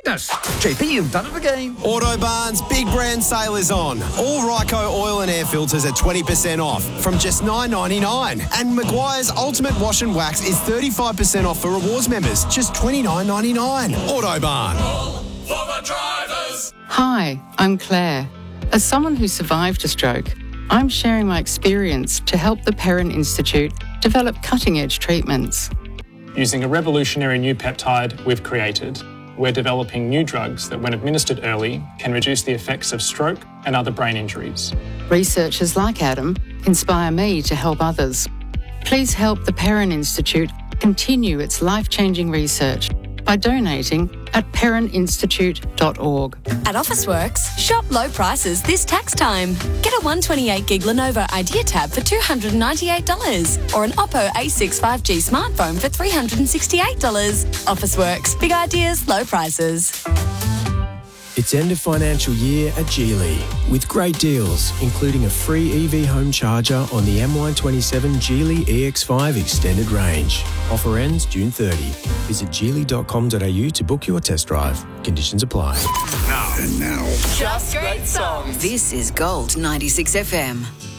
goodness. JP, you've done it again. Autobarn's big brand sale is on. All Ryco oil and air filters are 20% off from just $9.99. And Maguire's Ultimate Wash and Wax is 35% off for rewards members, just $29.99. Autobarn. For the drivers. Hi, I'm Claire. As someone who survived a stroke, I'm sharing my experience to help the Perrin Institute develop cutting-edge treatments. Using a revolutionary new peptide we've created, we're developing new drugs that, when administered early, can reduce the effects of stroke and other brain injuries. Researchers like Adam inspire me to help others. Please help the Perrin Institute continue its life-changing research by donating at perrininstitute.org. At Officeworks, shop low prices this tax time. Get a 128gig Lenovo Idea Tab for $298 or an Oppo A6 5G smartphone for $368. Officeworks, big ideas, low prices. It's end of financial year at Geely with great deals, including a free EV home charger on the MY27 Geely EX5 Extended Range. Offer ends June 30. Visit geely.com.au to book your test drive. Conditions apply. Now. Just great songs. This is Gold 96 FM.